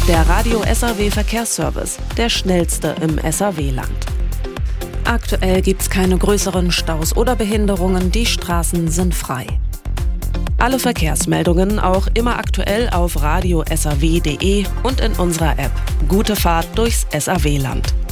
Der Radio SAW Verkehrsservice, der schnellste im SAW-Land. Aktuell gibt's keine größeren Staus oder Behinderungen, die Straßen sind frei. Alle Verkehrsmeldungen auch immer aktuell auf radiosaw.de und in unserer App. Gute Fahrt durchs SAW-Land.